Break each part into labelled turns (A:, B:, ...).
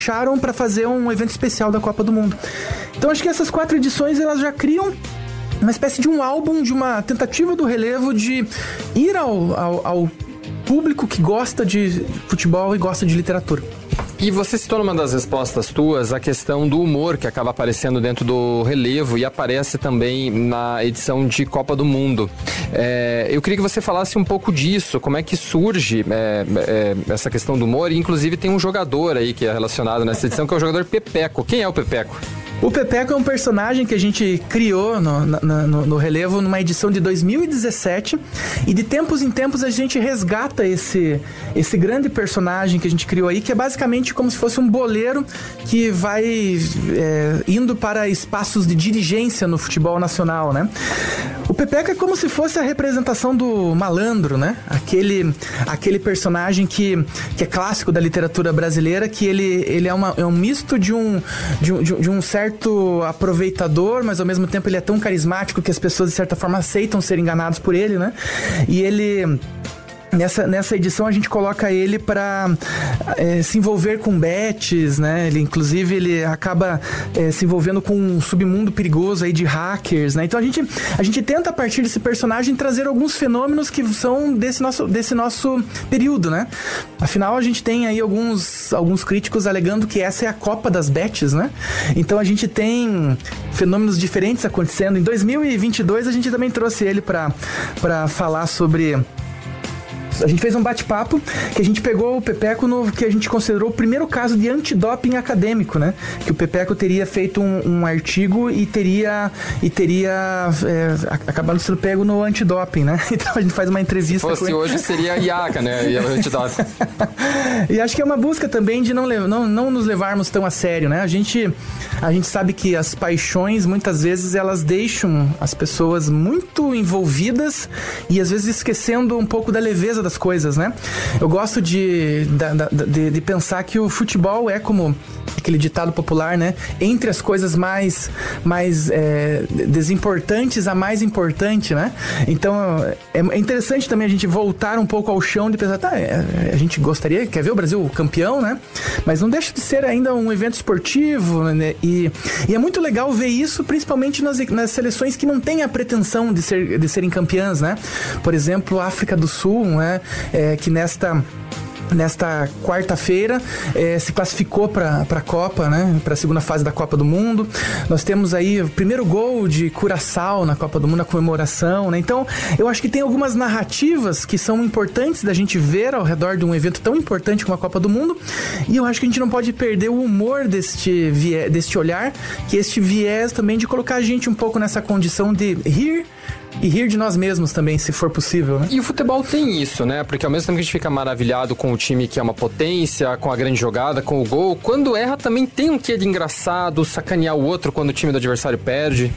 A: acharam para fazer um evento especial da Copa do Mundo. Então acho que essas 4 edições elas já criam uma espécie de um álbum, de uma tentativa do Relevo de ir ao público que gosta de futebol e gosta de literatura.
B: E você citou numa das respostas tuas a questão do humor que acaba aparecendo dentro do Relevo e aparece também na edição de Copa do Mundo. Eu queria que você falasse um pouco disso, como é que surge essa questão do humor, e inclusive tem um jogador aí que é relacionado nessa edição, que é o jogador Pepeco. Quem é o Pepeco?
A: O Pepeco é um personagem que a gente criou no Relevo numa edição de 2017, e de tempos em tempos a gente resgata esse grande personagem que a gente criou aí, que é basicamente como se fosse um boleiro que vai indo para espaços de dirigência no futebol nacional, né? O Pepeco é como se fosse a representação do malandro, né? Aquele personagem que é clássico da literatura brasileira, que ele é um misto de um certo aproveitador, mas ao mesmo tempo ele é tão carismático que as pessoas de certa forma aceitam ser enganados por ele, né? E ele... Nessa edição a gente coloca ele para se envolver com bets, né? Ele acaba se envolvendo com um submundo perigoso aí de hackers, né? Então a gente tenta, a partir desse personagem, trazer alguns fenômenos que são desse nosso período, né? Afinal, a gente tem aí alguns críticos alegando que essa é a Copa das bets, né? Então a gente tem fenômenos diferentes acontecendo. Em 2022 a gente também trouxe ele para falar sobre... A gente fez um bate-papo que a gente pegou o Pepeco no que a gente considerou o primeiro caso de antidoping acadêmico, né? Que o Pepeco teria feito um artigo e teria acabado sendo pego no antidoping, né? Então a gente faz uma entrevista.
B: Se fosse hoje seria a IACA, né? E o antidoping.
A: E acho que é uma busca também de não nos levarmos tão a sério, né? A gente sabe que as paixões, muitas vezes, elas deixam as pessoas muito envolvidas e às vezes esquecendo um pouco da leveza das coisas, né? Eu gosto de pensar que o futebol é como aquele ditado popular, né? Entre as coisas mais desimportantes, a mais importante, né? Então, é interessante também a gente voltar um pouco ao chão de pensar, a gente quer ver o Brasil campeão, né? Mas não deixa de ser ainda um evento esportivo, né? E é muito legal ver isso, principalmente nas seleções que não têm a pretensão de serem campeãs, né? Por exemplo, a África do Sul, né? Que nesta quarta-feira se classificou para a Copa, né? Para a segunda fase da Copa do Mundo. Nós temos aí o primeiro gol de Curaçao na Copa do Mundo, na comemoração, né? Então, eu acho que tem algumas narrativas que são importantes da gente ver ao redor de um evento tão importante como a Copa do Mundo, e eu acho que a gente não pode perder o humor deste olhar, que este viés também de colocar a gente um pouco nessa condição de rir e rir de nós mesmos também, se for possível, né?
B: E o futebol tem isso, né? Porque ao mesmo tempo que a gente fica maravilhado com o time que é uma potência, com a grande jogada, com o gol, quando erra também tem um quê de engraçado, sacanear o outro quando o time do adversário perde.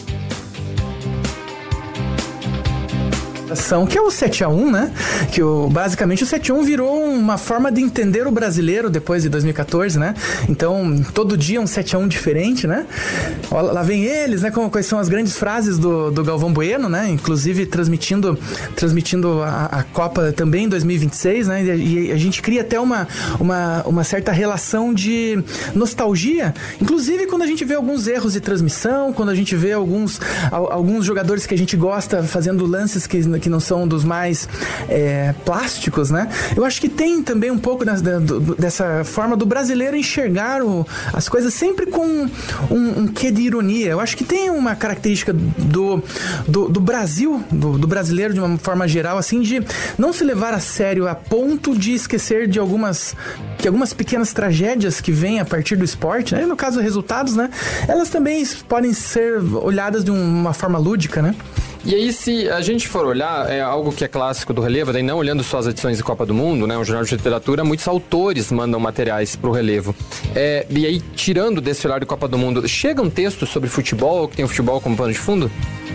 A: Que é o 7-1, né? Que basicamente o 7-1 virou uma forma de entender o brasileiro depois de 2014, né? Então, todo dia um 7-1 diferente, né? Lá vem eles, né? Quais são as grandes frases do Galvão Bueno, né? Inclusive transmitindo a Copa também em 2026, né? E a gente cria até uma certa relação de nostalgia, inclusive quando a gente vê alguns erros de transmissão, quando a gente vê alguns jogadores que a gente gosta fazendo lances que não são dos mais plásticos, né? Eu acho que tem também um pouco dessa forma do brasileiro enxergar as coisas sempre com um quê de ironia. Eu acho que tem uma característica do Brasil, do brasileiro de uma forma geral, assim, de não se levar a sério a ponto de esquecer de algumas pequenas tragédias que vêm a partir do esporte, né? No caso, resultados, né? Elas também podem ser olhadas de uma forma lúdica, né?
B: E aí, se a gente for olhar, é algo que é clássico do Relevo, daí não olhando só as edições de Copa do Mundo, né, um jornal de literatura, muitos autores mandam materiais pro Relevo. E aí, tirando desse olhar de Copa do Mundo, chega um texto sobre futebol, que tem o futebol como pano de fundo?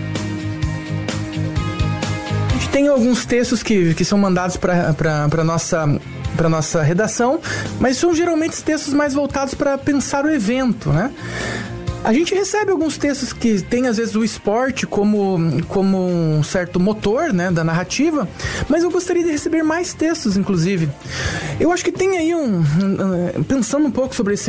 A: A gente tem alguns textos que são mandados para nossa redação, mas são geralmente textos mais voltados para pensar o evento, né? A gente recebe alguns textos que tem, às vezes, o esporte como um certo motor, né, da narrativa, mas eu gostaria de receber mais textos, inclusive. Eu acho que tem aí pensando um pouco sobre esse